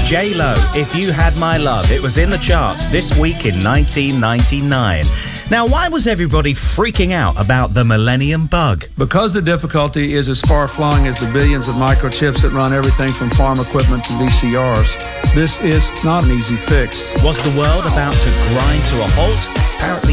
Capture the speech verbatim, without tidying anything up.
J-Lo, If You Had My Love. It was in the charts this week in nineteen ninety-nine. Now, why was everybody freaking out about the Millennium Bug? Because the difficulty is as far-flung as the billions of microchips that run everything from farm equipment to V C Rs. This is not an easy fix. Was the world about to grind to a halt? Apparently